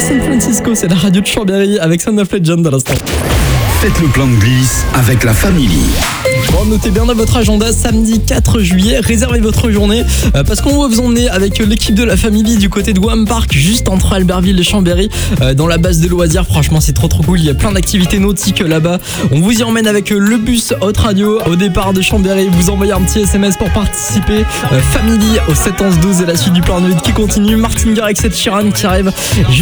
San Francisco, c'est la radio de Chambéry avec Son of Legend à l'instant. Faites le plein de glisse avec la famille. Bon, notez bien dans votre agenda, samedi 4 juillet, réservez votre journée parce qu'on va vous emmener avec l'équipe de la famille du côté de Wham Park, juste entre Albertville et Chambéry, dans la base de loisirs. Franchement, c'est trop cool, il y a plein d'activités nautiques là-bas. On vous y emmène avec le bus Hot Radio au départ de Chambéry. Vous envoyez un petit SMS pour participer. Family au 7 11 12 et la suite du plan de nuit qui continue. Martin Garrix et Ed Sheeran qui arrive